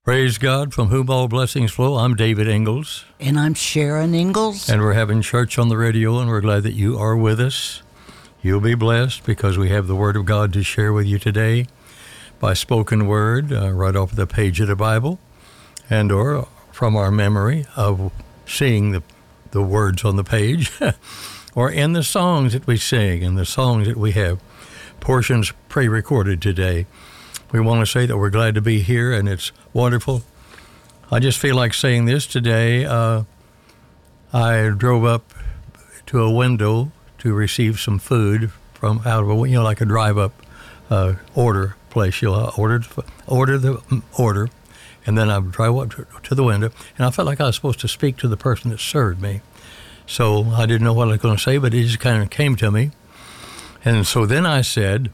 Praise God, from whom all blessings flow. I'm David Ingalls. And I'm Sharon Ingalls. And we're having church on the radio, and we're glad that you are with us. You'll be blessed because we have the Word of God to share with you today by spoken word, right off the page of the Bible, and or from our memory of seeing the words on the page, or in the songs that we sing and the songs that we have portions pre-recorded today. We want to say that we're glad to be here, and it's wonderful. I just feel like saying this today. I drove up to a window to receive some food from out of a, like a drive-up order place. You'll order the order, and then I drive up to the window, and I felt like I was supposed to speak to the person that served me. So I didn't know what I was going to say, but it just kind of came to me. And so then I said,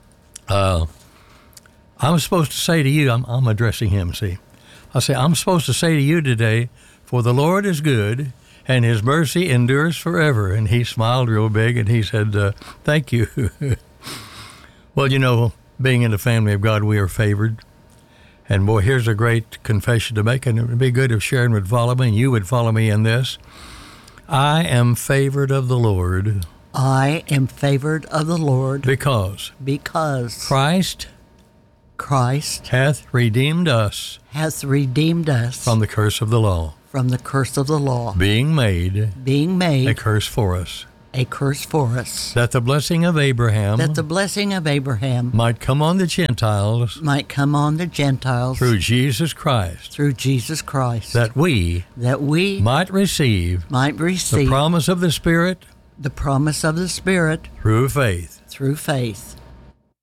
I'm supposed to say to you, I'm addressing him, see. I say, I'm supposed to say to you today, for the Lord is good, and his mercy endures forever. And he smiled real big, and he said, thank you. Well, being in the family of God, we are favored. And boy, here's a great confession to make, and it would be good if Sharon would follow me, and you would follow me in this. I am favored of the Lord. I am favored of the Lord. Because Christ hath redeemed us from the curse of the law. Being made a curse for us. That the blessing of Abraham might come on the Gentiles through Jesus Christ. That we might receive the promise of the Spirit through faith.